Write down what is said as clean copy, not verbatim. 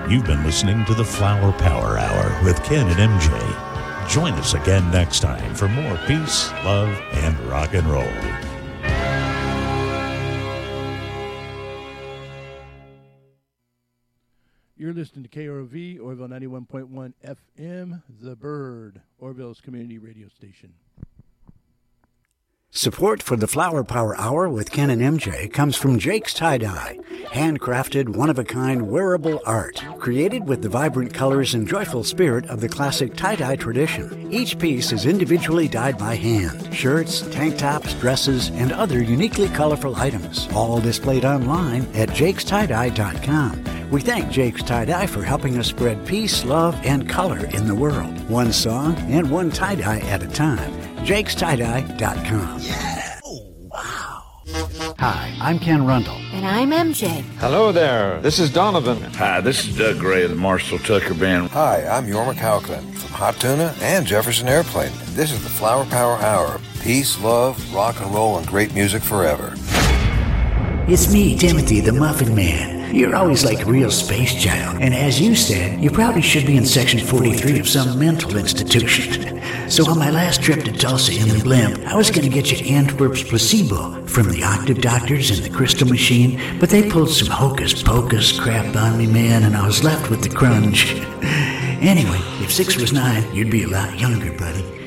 You've been listening to the Flower Power Hour with Ken and MJ. Join us again next time for more peace, love, and rock and roll. You're listening to KROV, Orville 91.1 FM, The Bird, Orville's community radio station. Support for the Flower Power Hour with Ken and MJ comes from Jake's Tie-Dye, handcrafted, one-of-a-kind wearable art, created with the vibrant colors and joyful spirit of the classic tie-dye tradition. Each piece is individually dyed by hand. Shirts, tank tops, dresses, and other uniquely colorful items, all displayed online at jakestie-dye.com. We thank Jake's Tie-Dye for helping us spread peace, love, and color in the world. One song and one tie-dye at a time. jakestie-dye.com. Yeah! Oh, wow! Hi, I'm Ken Rundle. And I'm MJ. Hello there, this is Donovan. Hi, this is Doug Gray of the Marshall Tucker Band. Hi, I'm Yorma Cowclin from Hot Tuna and Jefferson Airplane. This is the Flower Power Hour. Peace, love, rock and roll, and great music forever. It's me, Timothy, the Muffin Man. You're always like a real space child, and as you said, you probably should be in Section 43 of some mental institution. So on my last trip to Tulsa in the blimp, I was going to get you Antwerp's Placebo from the Octave Doctors and the Crystal Machine, but they pulled some hocus-pocus crap on me, man, and I was left with the crunch. Anyway, if 6 was 9, you'd be a lot younger, buddy.